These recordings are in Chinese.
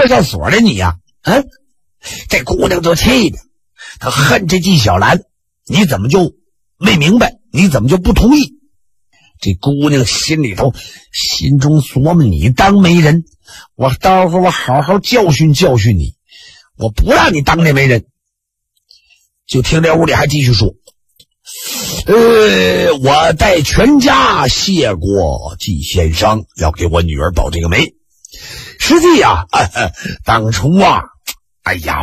派出所的你呀，这姑娘就气的，她恨这纪晓岚，你怎么就没明白？你怎么就不同意？这姑娘心中琢磨，你当媒人，我到时候我好好教训教训你，我不让你当这媒人。就听这屋里还继续说，我带全家谢过季先生，要给我女儿保这个媒。实际呀，当初啊，哎呀，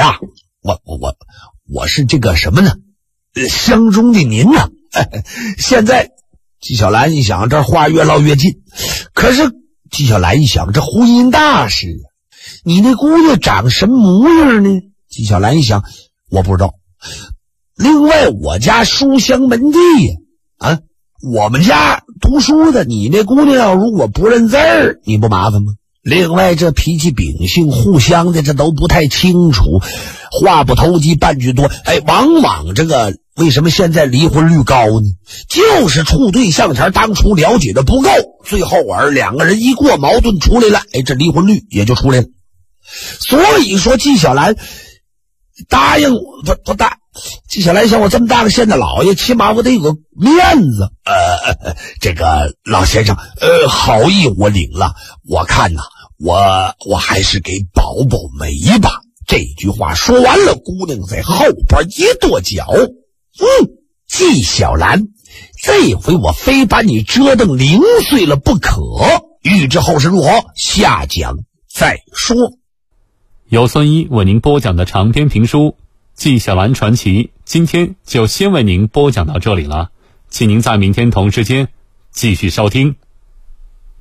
我是这个什么呢？相中的您啊。现在纪晓岚一想，这话越唠越近。可是纪晓岚一想，这婚姻大事啊，你那姑娘长什么模样呢？纪晓岚一想，我不知道。另外我家书香门第呀，我们家读书的，你那姑娘要如果不认字儿，你不麻烦吗？另外这脾气秉性互相的这都不太清楚，话不投机半句多，往往这个为什么现在离婚率高呢？就是处对象前当初了解的不够，最后两个人一过矛盾出来了，这离婚率也就出来了。所以说纪晓岚答应不答，纪晓岚想，我这么大个县的老爷，起码我得有个面子。这个老先生，好意我领了，我看呐，我还是给保保媒吧。这句话说完了，姑娘在后边一跺脚，纪晓岚，这回我非把你折腾零碎了不可。欲知后事如何，下讲再说。 由孙一为您播讲的长篇评书《纪晓岚传奇》，今天就先为您播讲到这里了，请您在明天同时间继续收听。